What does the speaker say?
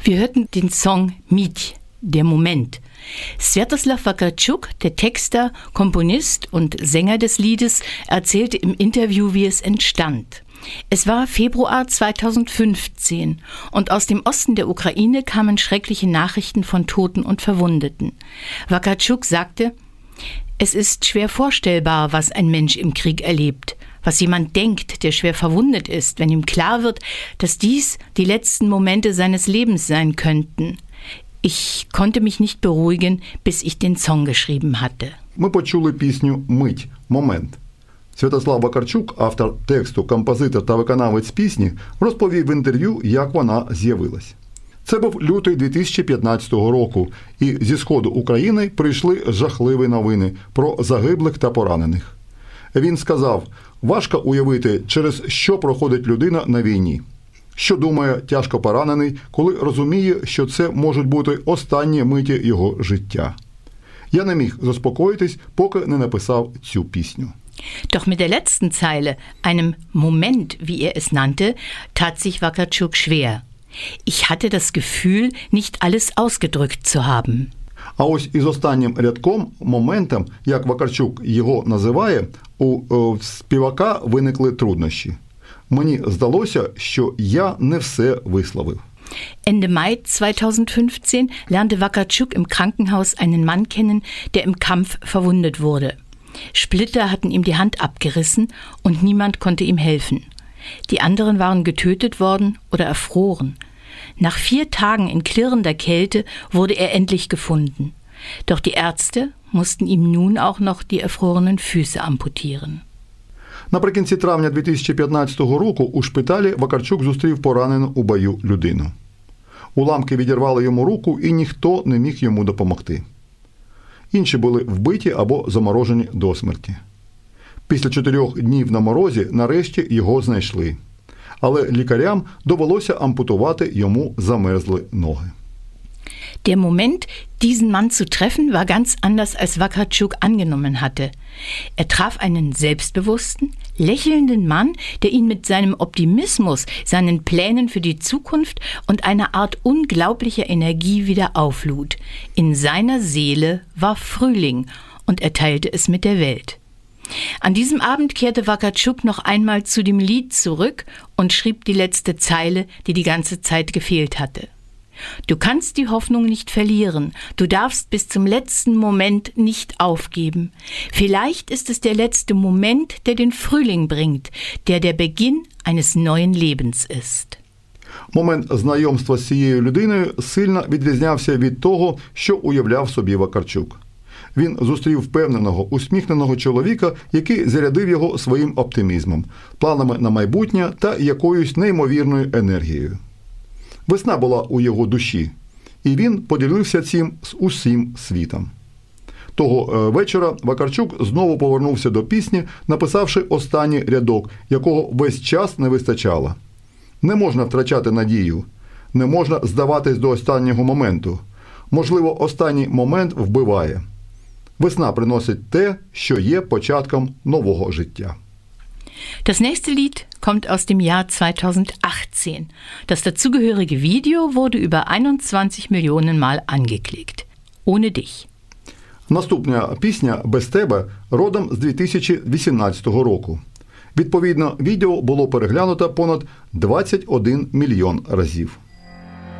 Wir hörten den Song Mить, der Moment. Sviatoslav Vakartschuk, der Texter, Komponist und Sänger des Liedes, erzählte im Interview, wie es entstand. Es war Februar 2015 und aus dem Osten der Ukraine kamen schreckliche Nachrichten von Toten und Verwundeten. Vakartschuk sagte: Es ist schwer vorstellbar, was ein Mensch im Krieg erlebt, was jemand denkt, der schwer verwundet ist, wenn ihm klar wird, dass dies die letzten Momente seines Lebens sein könnten. Ich konnte mich nicht beruhigen, bis ich den Song geschrieben hatte. Ми почули пісню «Мить. Момент». Святослав Вакарчук, автор тексту, композитор та виконавець пісні, розповів в інтерв'ю, як вона з'явилась. Це був лютий 2015 року, і зі сходу України прийшли жахливі новини про загиблих та поранених. Він сказав: важко уявити, через що проходить людина на війні. Що думає тяжко поранений, коли розуміє, що це можуть бути останні миті його життя. Я не міг заспокоїтись, поки не написав цю пісню. Doch mit der letzten Zeile, einem Moment, wie er es nannte, tat sich Vakartschuk schwer. Ich hatte das Gefühl, nicht alles ausgedrückt zu haben. А ось із останнім рядком, моментом, як Вакарчук його називає, у співака виникли труднощі. Мені здалося, що я не все висловив. Ende Mai 2015 lernte Vakartschuk im Krankenhaus einen Mann kennen, der im Kampf verwundet wurde. Splitter hatten ihm die Hand abgerissen und niemand konnte ihm helfen. Die anderen waren getötet worden oder erfroren. Nach 4 Tagen in klirrender Kälte wurde er endlich gefunden. Doch die Ärzte mussten ihm nun auch noch die erfrorenen Füße amputieren. Наприкінці травня 2015 року у шпиталі Вакарчук зустрів поранену у бою людину. Уламки відірвали йому руку, і ніхто не міг йому допомогти. Інші були вбиті або заморожені до смерті. Після 4 днів на морозі нарешті його знайшли. Але лікарям довелося ампутувати йому замерзли ноги. Der Moment, diesen Mann zu treffen, war ganz anders, als Vakartschuk angenommen hatte. Er traf einen selbstbewussten, lächelnden Mann, der ihn mit seinem Optimismus, seinen Plänen für die Zukunft und einer Art unglaublicher Energie wieder auflud. In seiner Seele war Frühling und er teilte es mit der Welt. An diesem Abend kehrte Vakartschuk noch einmal zu dem Lied zurück und schrieb die letzte Zeile, die die ganze Zeit gefehlt hatte. Du kannst die Hoffnung nicht verlieren, du darfst bis zum letzten Moment nicht aufgeben. Vielleicht ist es der letzte Moment, der den Frühling bringt, der Beginn eines neuen Lebens ist. Момент знайомства з цією людиною сильно відрізнявся від того, що уявляв собі Вакарчук. Він зустрів впевненого, усміхненого чоловіка, який зарядив його своїм оптимізмом, планами на майбутнє та якоюсь неймовірною енергією. Весна була у його душі, і він поділився цим з усім світом. Того вечора Вакарчук знову повернувся до пісні, написавши останній рядок, якого весь час не вистачало. Не можна втрачати надію, не можна здаватись до останнього моменту. Можливо, останній момент вбиває. Весна приносить те, що є початком нового життя. Das nächste Lied kommt aus dem Jahr 2018. Das dazugehörige Video wurde über 21 Millionen Mal angeklickt. Ohne dich. Наступна пісня «Без тебе» родом з 2018 року. Відповідно, відео було переглянуто понад 21 мільйон разів.